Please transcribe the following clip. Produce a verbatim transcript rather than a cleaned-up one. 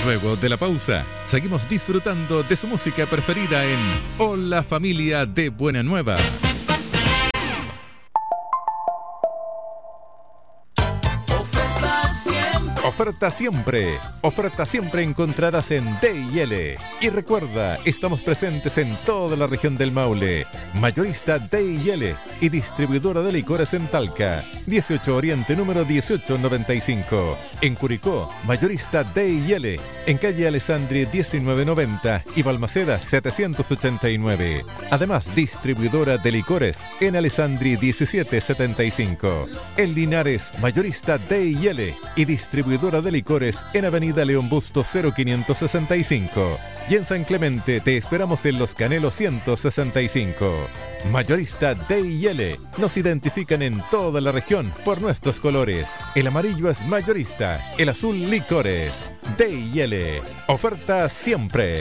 Luego de la pausa, seguimos disfrutando de su música preferida en Hola Familia de Buena Nueva. Oferta siempre, oferta siempre encontrarás en D y L. Y recuerda, estamos presentes en toda la región del Maule. Mayorista D y L y distribuidora de licores en Talca, dieciocho Oriente número dieciocho noventa y cinco. En Curicó, mayorista D y L, en calle Alessandri diecinueve noventa y Balmaceda setecientos ochenta y nueve. Además, distribuidora de licores en Alessandri diecisiete setenta y cinco. En Linares, mayorista D y L y distribuidora de licores en Avenida León Bustos cero quinientos sesenta y cinco. Y en San Clemente te esperamos en Los Canelos ciento sesenta y cinco. Mayorista D y L. Nos identifican en toda la región por nuestros colores. El amarillo es mayorista, el azul licores. D y L. Oferta siempre.